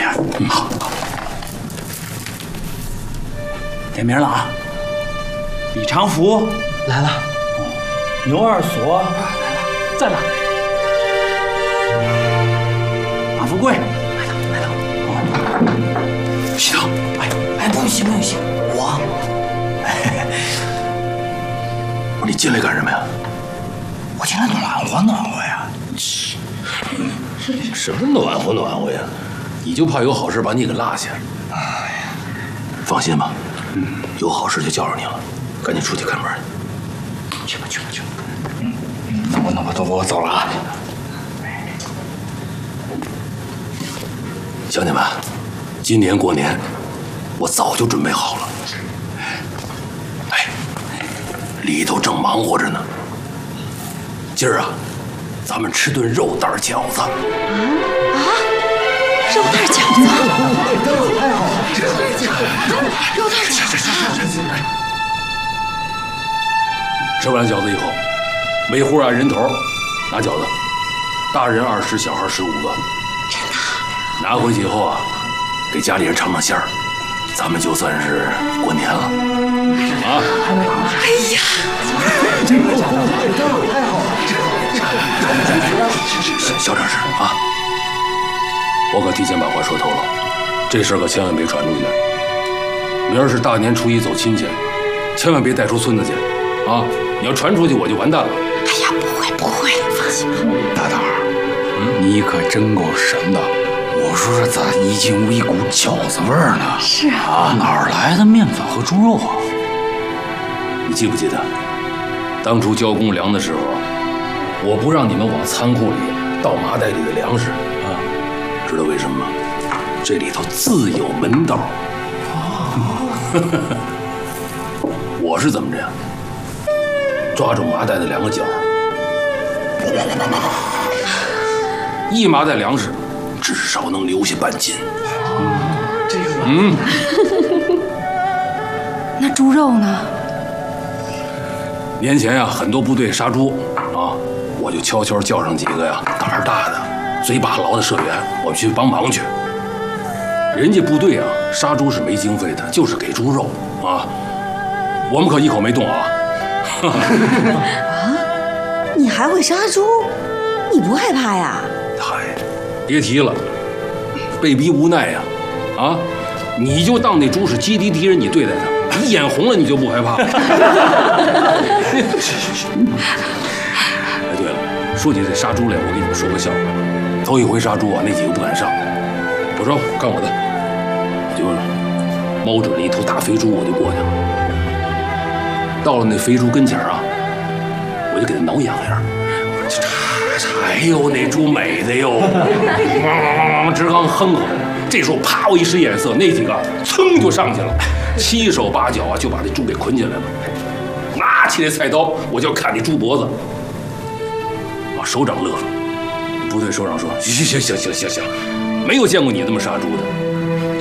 样。好，点名了啊！李长福来了， 牛二锁来了，在哪？ 马富贵来了。 洗头。哎，不用洗，不用洗，我。 不是你进来干什么呀？ 我进来暖和暖和呀。 什么暖和暖和呀？你就怕有好事把你给落下。放心吧，有好事就叫上你了，赶紧出去看门去。 去吧。那我走了啊。 乡亲们，今年过年我早就准备好了。哎，里头正忙活着呢。今儿啊，咱们吃顿肉蛋饺子。 肉蛋饺子，肉蛋饺子。 吃完饺子以后，每户按人头拿饺子，大人20，小孩15个。 真的？ 拿回去以后啊，给家里人尝尝鲜儿，咱们就算是过年了。啊！ 哎呀， 这个饺子太好了， 小点声啊！我可提前把话说透了，这事儿可千万别传出去。明儿是大年初1走亲戚，千万别带出村子去啊！你要传出去，我就完蛋了。 哎呀，不会，放心吧。 大胆儿，你可真够神的。我说这咋一进屋一股饺子味儿呢？ 是啊， 哪儿来的面粉和猪肉啊？ 你记不记得，当初交公粮的时候，我不让你们往仓库里倒麻袋里的粮食啊？知道为什么吗？这里头自有门道。我是怎么着呀？抓住麻袋的2个角，一麻袋粮食至少能留下半斤。 这个那猪肉呢？ 年前呀，很多部队杀猪啊，我就悄悄叫上几个呀胆儿大的、嘴把牢的社员，我去帮忙去。人家部队啊，杀猪是没经费的，就是给猪肉啊，我们可一口没动啊。 你还会杀猪？你不害怕呀？ 嗨，别提了，被逼无奈呀，啊，你就当那猪是基地敌人，你对待它，你眼红了，你就不害怕。哎，对了，说起这杀猪来，我给你们说个笑话。头一回杀猪啊，那几个不敢上，我说干我的，我就瞄准了一头大肥猪，我就过去了。到了那肥猪跟前啊，我就给它挠痒痒，我就查，哎呦，那猪美的哟，汪直刚哼哼。这时候啪，我一使眼色，那几个噌就上去了，7手8脚啊，就把那猪给捆起来了。拿起那菜刀，我就砍那猪脖子。我首长乐了，部队首长说：行，没有见过你这么杀猪的。